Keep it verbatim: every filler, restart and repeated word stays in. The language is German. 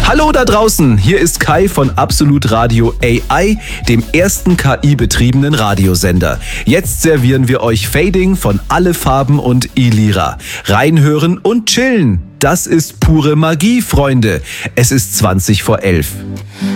Hallo da draußen, hier ist Kai von Absolut Radio A I, dem ersten K I-betriebenen Radiosender. Jetzt servieren wir euch Fading von Alle Farben und Ilira. Reinhören und chillen. Das ist pure Magie, Freunde. Es ist zwanzig vor elf.